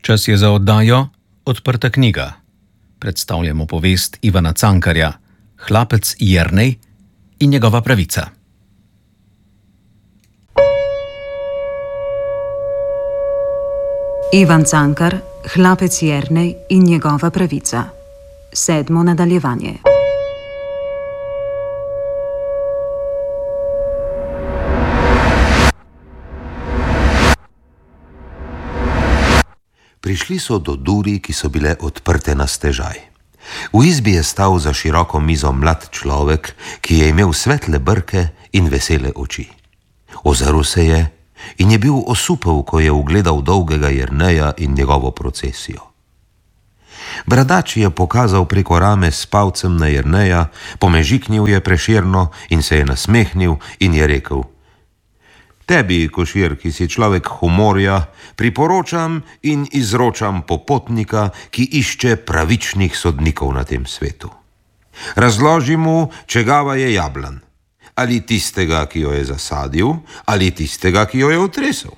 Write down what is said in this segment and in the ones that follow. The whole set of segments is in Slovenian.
Čas je za oddajo Odprta knjiga. Predstavljamo povest Ivana Cankarja, Hlapec Jernej in njegova pravica. Ivan Cankar, Hlapec Jernej in njegova pravica. 7. nadaljevanje. Prišli so do duri, ki so bile odprte na stežaj. V izbi je stal za široko mizo mlad človek, ki je imel svetle brke in vesele oči. Ozrl se je in je bil osupel, ko je ugledal dolgega Jerneja in njegovo procesijo. Bradač je pokazal preko rame s palcem na Jerneja, pomežiknil je Prešerno in se je nasmehnil in je rekel: Tebi, Košir, ki si človek humorja, priporočam in izročam popotnika, ki išče pravičnih sodnikov na tem svetu. Razloži mu, čigava je jablan, ali tistega, ki jo je zasadil, ali tistega, ki jo je otresel.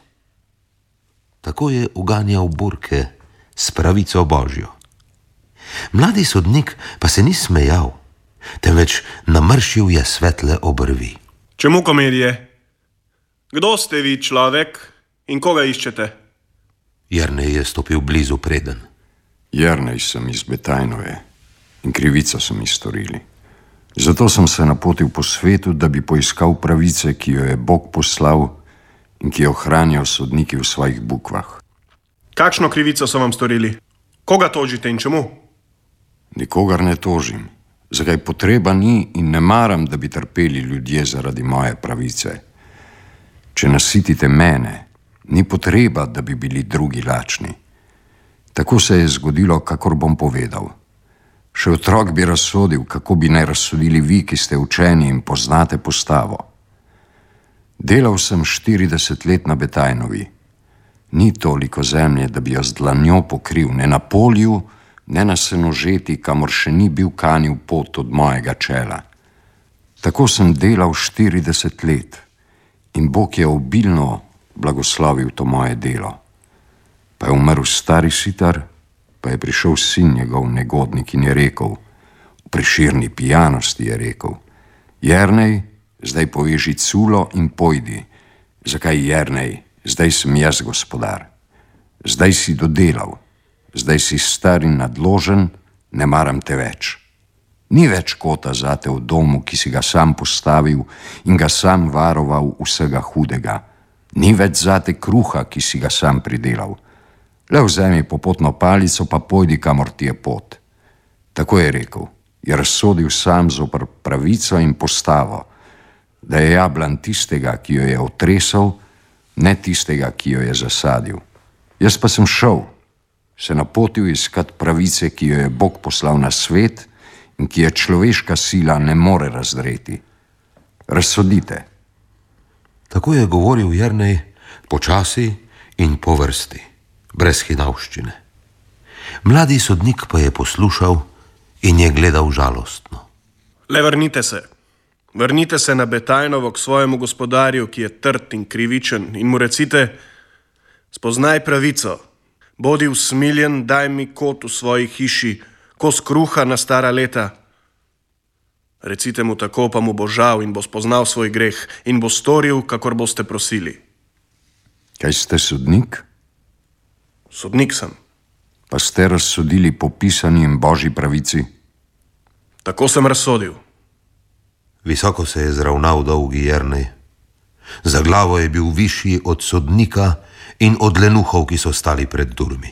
Tako je uganjal burke s pravico Božjo. Mladi sodnik pa se ni smejal, temveč namršil je svetle obrvi. Čemu komedije? Kdo ste vi, človek, in koga iščete? Jernej je stopil blizu preden. Jernej sem iz Betajnove in krivico so mi storili. Zato sem se napotil po svetu, da bi poiskal pravice, ki jo je Bog poslal in ki jo hranijo sodniki v svojih bukvah. Kakšno krivico so vam storili? Koga tožite in čemu? Nikogar ne tožim. Zakaj potreba ni in ne maram, da bi trpeli ljudje zaradi moje pravice. Če nasitite mene, ni potreba, da bi bili drugi lačni. Tako se je zgodilo, kakor bom povedal. Še otrok bi razsodil, kako bi naj razsodili vi, ki ste učeni in poznate postavo. Delal sem 40 let na Betajnovi. Ni toliko zemlje, da bi jo z dlanjo pokril, ne na polju, ne na Senožeti, kamor še ni bil kanil pot od mojega čela. Tako sem delal 40 let. In Bog je obilno blagoslovil to moje delo. Pa je umrl stari sitar, pa je prišel sin njegov negodnik in je rekel, v Prešerni pijanosti je rekel: Jernej, zdaj poveži culo in pojdi. Zakaj, Jernej? Zdaj sem jaz gospodar. Zdaj si dodelal, zdaj si star in nadložen, ne maram te več. Ni več kota zate v domu, ki si ga sam postavil in ga sam varoval vsega hudega. Ni več zate kruha, ki si ga sam pridelal. Le vzemi popotno palico, pa pojdi, kamor ti je pot. Tako je rekel, je razsodil sam zoper pravico in postavo, da je jablan tistega, ki jo je otresal, ne tistega, ki jo je zasadil. Jaz pa sem šel, se napotil iskat pravice, ki jo je Bog poslal na svet in ki je človeška sila ne more razdreti. Razsodite. Tako je govoril Jernej, počasi in po vrsti, brez hinavščine. Mladi sodnik pa je poslušal in je gledal žalostno. Le vrnite se. Vrnite se na Betajnovo k svojemu gospodarju, ki je trd in krivičen, in mu recite: spoznaj pravico, bodi usmiljen, daj mi kot v svoji hiši, kos kruha na stara leta. Recite mu tako, pa mu bo žal in bo spoznal svoj greh in bo storil, kakor boste prosili. Kaj ste sodnik? Sodnik sem. Pa ste razsodili po pisani in Božji pravici? Tako sem razsodil. Visoko se je zravnal dolgi Jernej. Za glavo je bil višji od sodnika in od lenuhov, ki so stali pred durmi.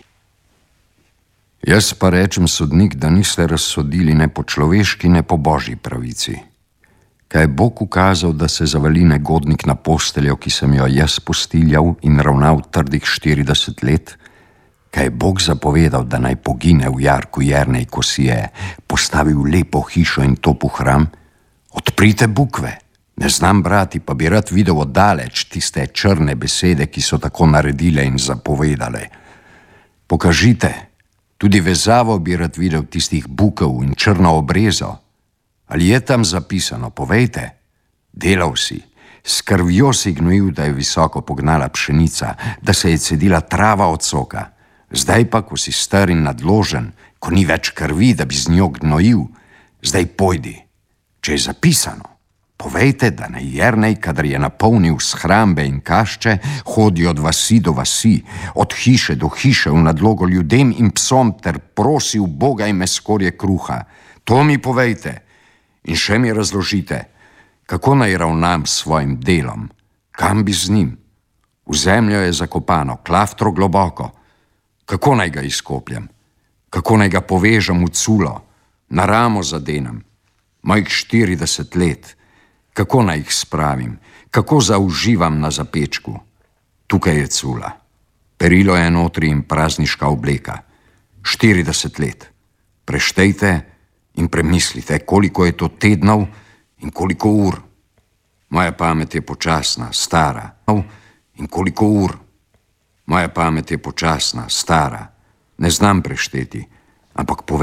Jaz pa rečem, sodnik, da niste razsodili ne po človeški, ne po Božji pravici. Kaj je Bog ukazal, da se zavali negodnik na posteljo, ki sem jo jaz postiljal in ravnal trdih 40 let? Kaj je Bog zapovedal, da naj pogine v jarku Jernej, ko si je postavil lepo hišo in topu hram? Odprite bukve. Ne znam brati, pa bi rad videl oddaleč tiste črne besede, ki so tako naredile in zapovedale. Pokažite. Tudi vezavo bi rad videl tistih bukev in črno obrezo. Ali je tam zapisano? Povejte. Delal si, s krvjo si gnojil, da je visoko pognala pšenica, da se je cedila trava od soka. Zdaj pa, ko si star in nadložen, ko ni več krvi, da bi z njo gnojil, zdaj pojdi. Če je zapisano, povejte, da naj Jernej, kadar je napolnil shrambe in kašče, hodi od vasi do vasi, od hiše do hiše v nadlogo ljudem in psom ter prosi v Boga ime skorje kruha. To mi povejte in še mi razložite, kako naj ravnam s svojim delom, kam bi z njim. V zemljo je zakopano, klaftro globoko. Kako naj ga izkopljem? Kako naj ga povežem v culo? Na ramo zadenem? Mojih 40 let. Kako naj jih spravim? Kako zauživam na zapečku? Tukaj je cula. Perilo je notri in prazniška obleka. 40 let. Preštejte in premislite, koliko je to tednov in koliko ur. Moja pamet je počasna, stara. In koliko ur. Moja pamet je počasna, stara. Ne znam prešteti, ampak